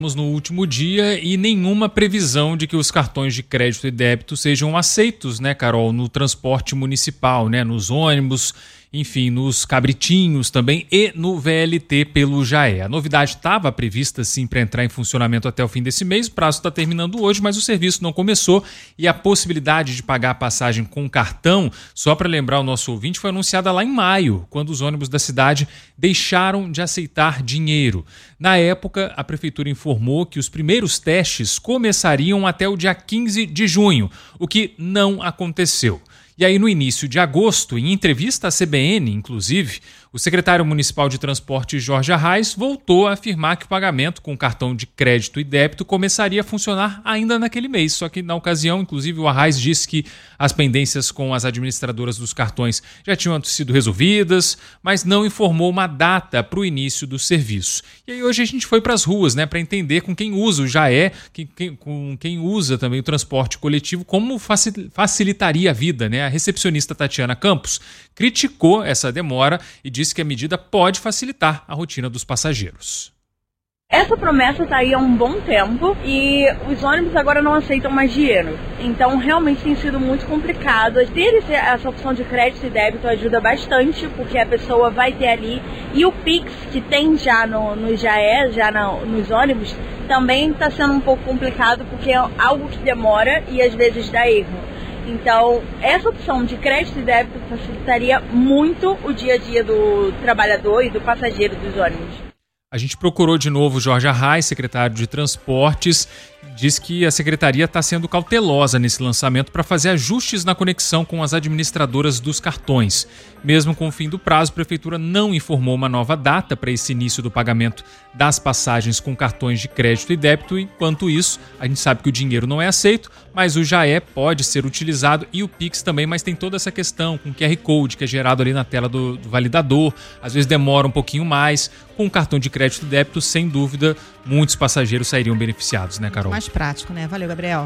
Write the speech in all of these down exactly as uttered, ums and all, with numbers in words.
No último dia e nenhuma previsão de que os cartões de crédito e débito sejam aceitos, né, Carol, no transporte municipal, né, nos ônibus, enfim, nos cabritinhos também e no V L T pelo Jaé. A novidade estava prevista sim para entrar em funcionamento até o fim desse mês, o prazo está terminando hoje, mas o serviço não começou e a possibilidade de pagar a passagem com cartão, só para lembrar o nosso ouvinte, foi anunciada lá em maio, quando os ônibus da cidade deixaram de aceitar dinheiro. Na época, a prefeitura informou que os primeiros testes começariam até o dia quinze de junho, o que não aconteceu. E aí, no início de agosto, em entrevista à C B N, inclusive, o secretário municipal de transporte, Jorge Arraes, voltou a afirmar que o pagamento com cartão de crédito e débito começaria a funcionar ainda naquele mês. Só que, na ocasião, inclusive, o Arraes disse que as pendências com as administradoras dos cartões já tinham sido resolvidas, mas não informou uma data para o início do serviço. E aí, hoje a gente foi para as ruas, né, para entender com quem usa o Jaé, quem, quem, com quem usa também o transporte coletivo, como facilitaria a vida, né? A recepcionista Tatiana Campos criticou essa demora e disse que a medida pode facilitar a rotina dos passageiros. Essa promessa está aí há um bom tempo e os ônibus agora não aceitam mais dinheiro. Então realmente tem sido muito complicado. Ter essa opção de crédito e débito ajuda bastante, porque a pessoa vai ter ali. E o Pix, que tem já no, no Jaé, já no, nos ônibus, também está sendo um pouco complicado, porque é algo que demora e às vezes dá erro. Então, essa opção de crédito e débito facilitaria muito o dia a dia do trabalhador e do passageiro dos ônibus. A gente procurou de novo Jorge Arraes, secretário de Transportes, diz que a secretaria está sendo cautelosa nesse lançamento para fazer ajustes na conexão com as administradoras dos cartões. Mesmo com o fim do prazo, a prefeitura não informou uma nova data para esse início do pagamento das passagens com cartões de crédito e débito. Enquanto isso, a gente sabe que o dinheiro não é aceito, mas o Jaé pode ser utilizado e o Pix também, mas tem toda essa questão com o Q R Code que é gerado ali na tela do, do validador, às vezes demora um pouquinho mais. Com o cartão de crédito e débito, sem dúvida, muitos passageiros sairiam beneficiados, né, Carol? Mais prático, né? Valeu, Gabriel.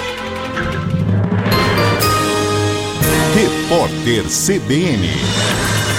Repórter C B N.